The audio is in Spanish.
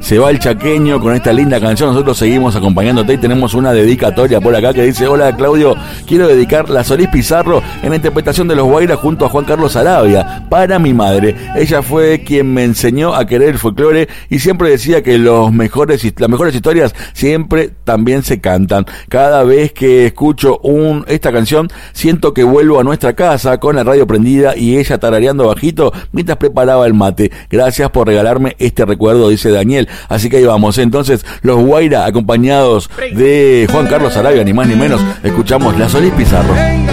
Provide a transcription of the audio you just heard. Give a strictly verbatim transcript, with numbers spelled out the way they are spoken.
Se va el chaqueño con esta linda canción. Nosotros seguimos acompañándote y tenemos una dedicatoria por acá que dice: hola Claudio, quiero dedicar La Solís Pizarro en la interpretación de Los Guairas junto a Juan Carlos Arabia para mi madre. Ella fue quien me enseñó a querer el folclore y siempre decía que los mejores, las mejores historias siempre también se cantan. Cada vez que escucho un, esta canción siento que vuelvo a nuestra casa con la radio prendida y ella tarareando bajito mientras preparaba el mate. Gracias por regalarme este recuerdo, dice Daniel. Así que ahí vamos, entonces Los Guairas acompañados de Juan Carlos Arabia, ni más ni menos, escuchamos La Solís Pizarro.